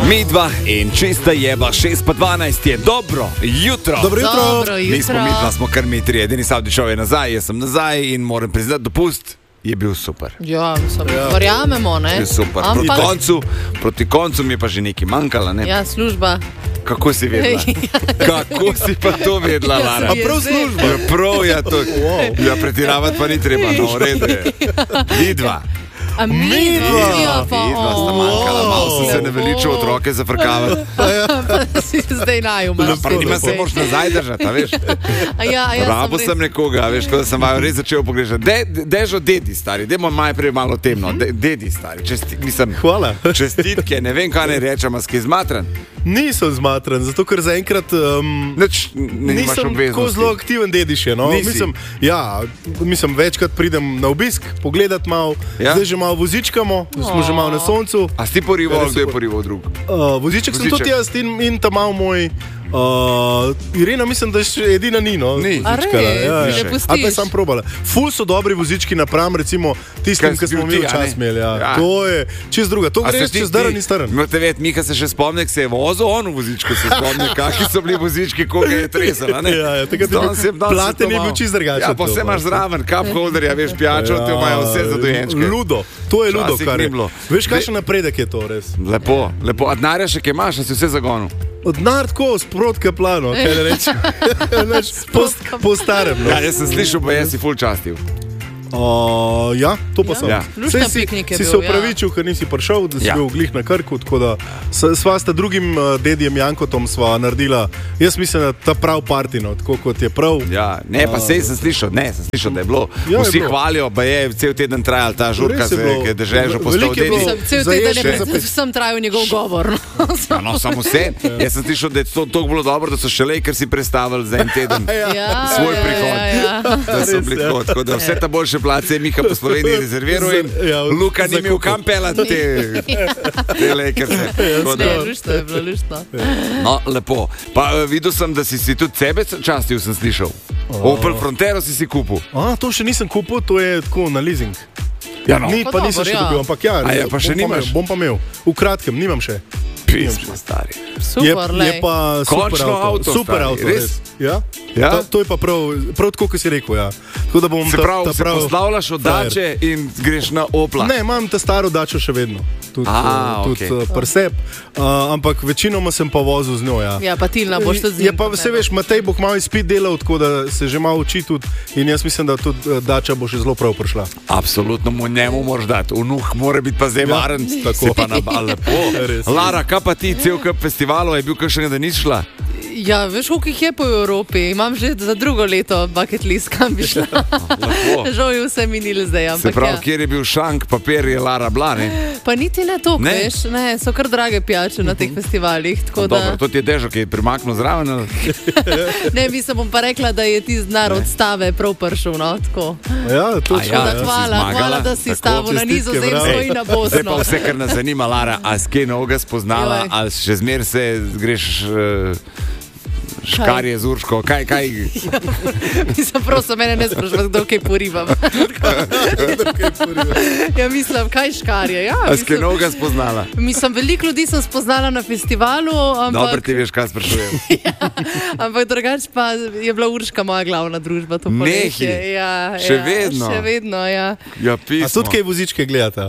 Midva in čista jeba, 6:12 je dobro jutro. Dobro jutro. Dobro jutro. Nismo midva, smo kar mi tri. Edini Savdi šel je nazaj, jaz sem nazaj in moram priznati, dopust je bil super. Ja, verjamemo, ne? Je super. Proti koncu mi je pa že nekaj manjkalo, ne? Ja, služba. Kako si vedela? Kako si pa to vedela, Lara? A prav služba? Ja, prav, ja, to. Ja, pretiravati pa ni treba, no, v redu je. Midva. A Midva sta manjkala, malo sem se naveličal otroke zafrkavati. Pa si zdaj najumaš. Pa nima se moraš nazaj držati, a veš? Rabo sem nekoga, veš, tako da sem vaju res začel pogrešati. Dežo dedi, stari, dajmo najprej malo temno. Dedi, stari, hvala. Čestitke, ne vem, kaj ne rečem, a si zmatran? Nisem zmatran, zato ker zaenkrat nisem tako zelo aktiven dediš. No? Mislim, večkrat pridem na obisk, pogledat malo, zdaj že malo vozičkamo, smo že malo na soncu. A si porival, kdo je porival drug? Voziček sem tudi jaz in ta malo moj. Irena, mislim, da še edina ni, no? Ni. Ne pustiš. Ali pa sam probala. Ful so dobri vozički napram, recimo, tistim, ki smo mi včas imeli. Ja. To je čist druga. To greš čez daran in staran. Morate vedeti, Miha se še spomne, se je vozil on v vozičku, se spomne, kakšni so bili vozički, koga je tresala, ne? Ja, takrat je bil platen, je bil čist drugačen. Ja, pa vse imaš zraven, cup holderja, veš, pijačo, te imajo vse za dojenčke. Ludo, to je ludo, kar je. Veš, kakšen napredek je to, res? Lepo. A denarja še kaj imaš, a si vse zagonil? Odnar tako, sprotke plano, kaj ne rečem. Po starem. No. Ja, jaz sem slišal, pa jaz si ful častil. Ja, to pa sem. Ja. Si se upravičil, ker nisi prišel, da si bil glih na Krku, tako da sva sta drugim dedijem Jankotom sva naredila, jaz mislim, da ta prav partino, tako kot je prav. Ja, ne, pa sem slišal, da je bilo. Vsi hvalijo, pa je cel teden trajal ta žurka, ki je dežežo postal dedi. Cel teden je vsem trajal njegov govor. No, samo vse. Jaz sem slišal, da je to tako bilo dobro, da so šele, ker si predstavili za en teden svoj prihod. Da so bili tako, da vse ta boljše place Miha po Sloveniji rezerviral in Luka ni imel kam pelati te Lakerse. Luštno je bilo, luštno. No, lepo. Pa videl sem, da si tudi sebe častil, sem slišal. Opel Frontero si kupil. To še nisem kupil, to je tako na leasing. Ja, no. Ni, pa nisem še dobil, ampak ja. Pa še nimaš? Bom pa imel. V kratkem, nimam še. Pismo, stari. Super, je pa končno avto, super stari. Avto, res? Ja? To je pa prav tako, kot si rekel, ja. Tako da bom se poslavljaš od Dače in greš na Opla? Ne, imam ta staro Dačo še vedno. Tudi Persep. Ampak večinoma sem pa vozil z njo, ja. Ja, pa Tilna boš tudi z njim. Je pa, vse veš, Matej bo kmalu izpit delal, tako da se že malo uči tudi in jaz mislim, da tudi Dača bo še zelo prav prišla. Absolutno, njemu moraš dati. Vnuh mora biti pa zdaj varen. Tako. Pa lepo. Lara, kaj pa ti, cel kup festivalov je bil kakšen, da nisi šla? Ja, veš, koliko jih je po Evropi. Imam že za drugo leto bucket list, kam bi šla. Žal je vse minilo zdaj. Se pravi, kjer je bil šank, papir je Lara bila, ne? Pa niti ne toliko, veš. Ne, so kar drage pijače na teh festivalih. Dobro, to ti je Dežo, ki je primaknil zraven. Ne, mislim, bom pa rekla, da je ti znar odstave prav prišel, no, tako. Ja, točno. Hvala, da si stavil na Nizozemsko in na Bosno. Zdaj pa vse, kar nas zanima, Lara, a s kaj novega spoznala, ali še zmer se greš škarje z Urško, kaj? Mislim, prosim, mene ne sprašujem, kdo kaj porivam. Ja, mislim, kaj škarje? Ja, a s kaj novega spoznala? Mislim, veliko ljudi sem spoznala na festivalu, ampak... Dobro, ti veš, kaj sprašujem. Ampak drugače pa je bila Urška moja glavna družba. Nehi, še vedno? Še vedno, ja. Ja, pismo. A tudi kaj vozičke gledata?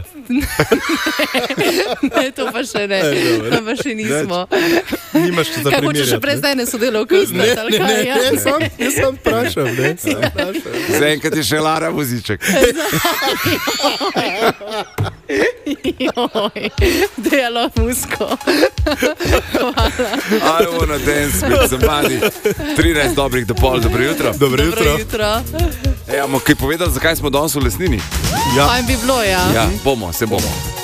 Ne, to pa še ne. To pa še nismo. Nimaš za primerjati. Kaj hočeš še prej zdaj ne sodeloval? Jaz sem vprašal. Zaenkrat je še Lara voziček. Dejalo musko. I wanna dance with somebody. 13 dobrih do pol, dobro jutro. Dobro jutro. Bomo kaj povedali, zakaj smo danes v Lesnini? Ja. Pa jim bi bilo, ja. Ja, se bomo.